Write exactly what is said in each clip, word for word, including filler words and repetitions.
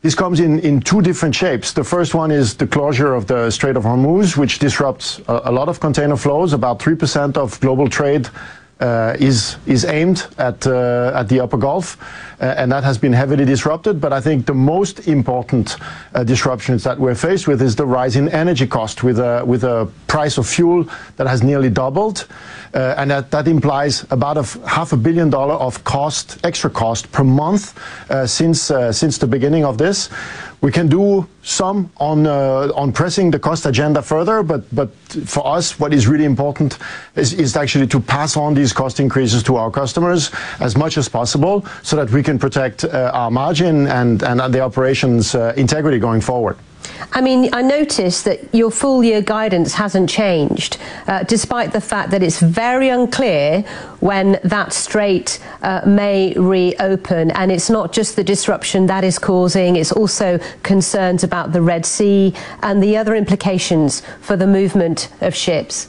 This comes in, in two different shapes. The first one is the closure of the Strait of Hormuz, which disrupts a, a lot of container flows. About three percent of global trade uh, is, is aimed at, uh, at the Upper Gulf, uh, and that has been heavily disrupted. But I think the most important uh, disruptions that we're faced with is the rise in energy cost, with a, with a price of fuel that has nearly doubled. Uh, and that, that implies about a half a billion dollar of cost, extra cost per month uh, since uh, since the beginning of this. We can do some on uh, on pressing the cost agenda further, but but for us, what is really important is, is actually to pass on these cost increases to our customers as much as possible, so that we can protect uh, our margin and and the operations uh, integrity going forward. I mean, I noticed that your full year guidance hasn't changed, uh, despite the fact that it's very unclear when that strait uh, may reopen. And it's not just the disruption that is causing, it's also concerns about the Red Sea and the other implications for the movement of ships.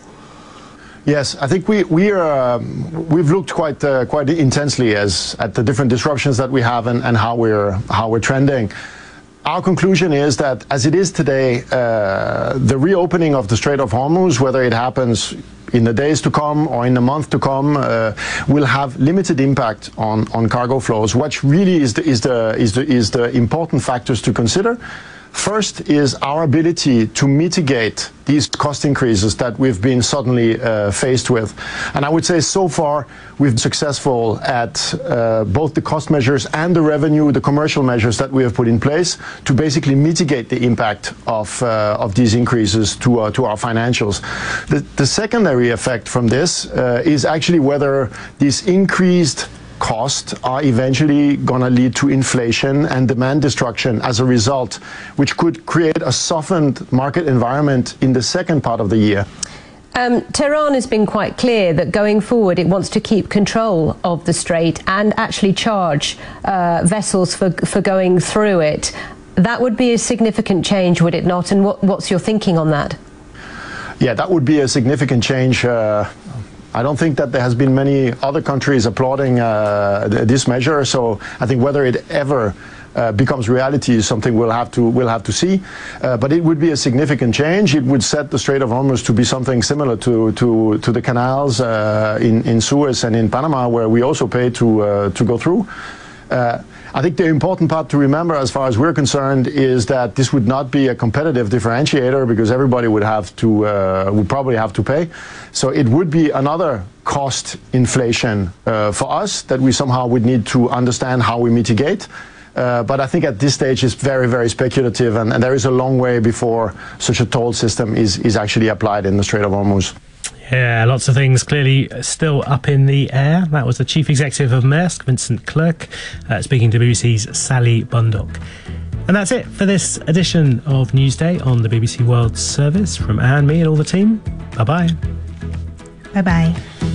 Yes, I think we we are um, we've looked quite uh, quite intensely as at the different disruptions that we have and, and how we're how we're trending. Our conclusion is that, as it is today, uh, the reopening of the Strait of Hormuz, whether it happens in the days to come or in the month to come, uh, will have limited impact on, on cargo flows. What really is the, is, the, is, the, is the important factors to consider. First is our ability to mitigate these cost increases that we've been suddenly uh, faced with. And I would say so far we've been successful at uh, both the cost measures and the revenue, the commercial measures that we have put in place to basically mitigate the impact of, uh, of these increases to, uh, to our financials. The, the secondary effect from this uh, is actually whether these increased costs are eventually going to lead to inflation and demand destruction as a result, which could create a softened market environment in the second part of the year. Um, Tehran has been quite clear that going forward it wants to keep control of the strait and actually charge uh, vessels for, for going through it. That would be a significant change, would it not? And what, what's your thinking on that? Yeah, that would be a significant change. Uh, I don't think that there has been many other countries applauding uh, th this measure. So I think whether it ever uh, becomes reality is something we'll have to we'll have to see. Uh, but it would be a significant change. It would set the Strait of Hormuz to be something similar to to to the canals uh, in in Suez and in Panama, where we also pay to uh, to go through. Uh, I think the important part to remember, as far as we're concerned, is that this would not be a competitive differentiator, because everybody would have to uh, would probably have to pay. So it would be another cost inflation uh, for us that we somehow would need to understand how we mitigate. Uh, but I think at this stage it's very, very speculative, and, and there is a long way before such a toll system is, is actually applied in the Strait of Hormuz. Yeah, lots of things clearly still up in the air. That was the Chief Executive of Maersk, Vincent Clerc, uh, speaking to B B C's Sally Bundock. And that's it for this edition of Newsday on the B B C World Service. From Anne, me and all the team, bye-bye. Bye-bye.